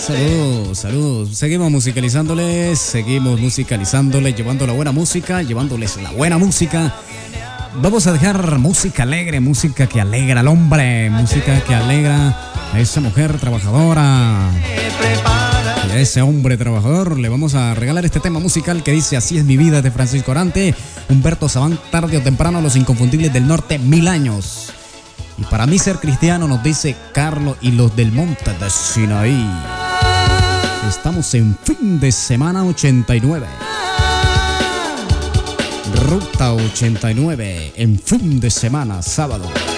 Saludos, saludos. Seguimos musicalizándoles, llevando la buena música, llevándoles la buena música. Vamos a dejar música alegre, música que alegra al hombre, música que alegra a esa mujer trabajadora. Y a ese hombre trabajador le vamos a regalar este tema musical que dice Así es mi vida, de Francisco Orante, Humberto Sabán, tarde o temprano, los inconfundibles del norte, 1000 años. Y para mí ser cristiano, nos dice Carlos y los del monte de Sinaí. Estamos en fin de semana 89. Ruta 89 en fin de semana, sábado.